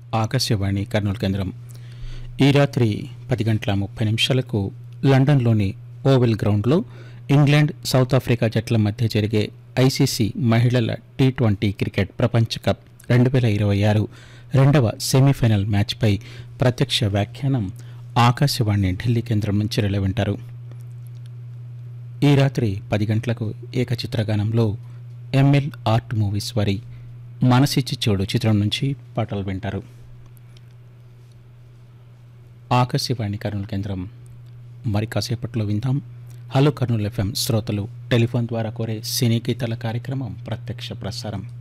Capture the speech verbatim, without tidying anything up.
ఆకాశవాణి కర్నూలు కేంద్రం. ఈ రాత్రి పది గంటల ముప్పై నిమిషాలకు లండన్లోని ఓవెల్ గ్రౌండ్లో ఇంగ్లాండ్ సౌత్ ఆఫ్రికా జట్ల మధ్య జరిగే ఐసీసీ మహిళల టీ ట్వంటీ క్రికెట్ ప్రపంచ కప్ రెండు వేల ఇరవై ఆరు రెండవ సెమీఫైనల్ మ్యాచ్పై ప్రత్యక్ష వ్యాఖ్యానం ఆకాశవాణి ఢిల్లీ కేంద్రం నుంచి రిలే వింటారు. ఈ రాత్రి పది గంటలకు ఏకచిత్రగానంలో ఎంఎల్ ఆర్ట్ మూవీస్ వారి మనసిచ్చి చూడు చిత్రం నుంచి పాటలు వింటారు. ఆకాశవాణి కర్నూలు కేంద్రం. మరి కాసేపట్లో విందాం హలో కర్నూలు ఎఫ్ఎం శ్రోతలు టెలిఫోన్ ద్వారా కోరే సినీ గీతాల కార్యక్రమం ప్రత్యక్ష ప్రసారం.